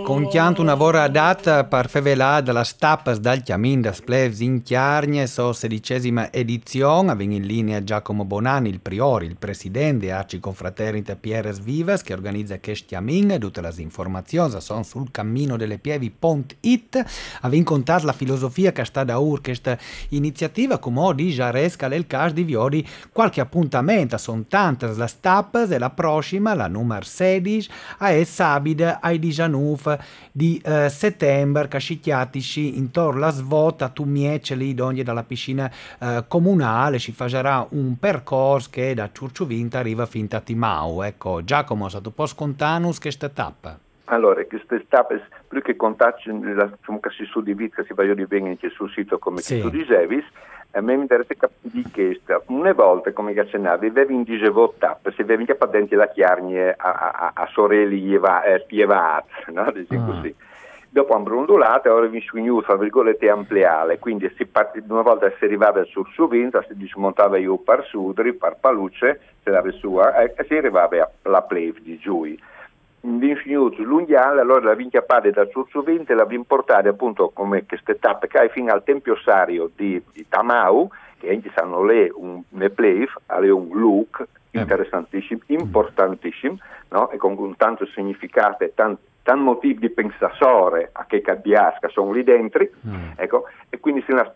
contiamo una vora data per fevelare la stappa dal Chiamin da Splevs in Chiarnie, 16ª edizione, avviene in linea Giacomo Bonani, il priore, il presidente e arciconfraternita Pierres Vives, che organizza questo Chiamin, e tutte le informazioni sono sul cammino delle pievi.it. Avviene contato la filosofia che sta da questa iniziativa, come di Jaresca nel caso di Viodi, qualche appuntamento, sono tante le stappa e la prossima, la numero 16, è sabato ai 19 di settembre, che scicchiatici intorno alla svota, tu miece lì d'ogni dalla piscina comunale, ci farà un percorso che da Ciurciuvinta arriva fin a Timau. Ecco, Giacomo, se tu puoi scontarnos questa tappa. Allora, queste tappe, più che contarci, che si suddivide, che si va di bene anche sul sito come Sì. tu dicevi, a me mi interessa capire questa. Una volta, come accennavi, avevi in dicevo tappe, se avevi mica dentro la chiarnie a sorelli spievate, no? Dice così. Dopo hanno brondolato e ora vi sono fra virgolette ampliale, quindi una volta si arrivava sul Suvinta, si dismontava io per Sudri, per Paluce, si dava sua, e si arrivava alla Pleve di Giui. L'infinito lungiale, allora la vinca padre da Sursuvinte la vi portare appunto come queste tappe che hai fino al Tempio Sario di Tamau, che anche sanno le un Pleve, alle un look interessantissimo, importantissimo, no? E con tanto significato e tanti motivi di pensare a che cambiasca sono lì dentro, ecco, e quindi se